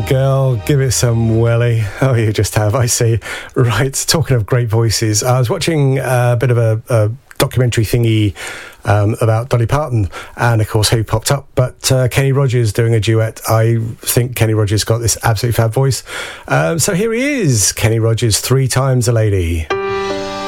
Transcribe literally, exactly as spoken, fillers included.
girl, give it some welly. Oh, you just have, I see. Right, talking of great voices, I was watching a bit of a, a documentary thingy um, about Dolly Parton, and of course who popped up but uh, Kenny Rogers doing a duet. I think Kenny Rogers got this absolutely fab voice. Um, so here he is, Kenny Rogers, Three Times a Lady.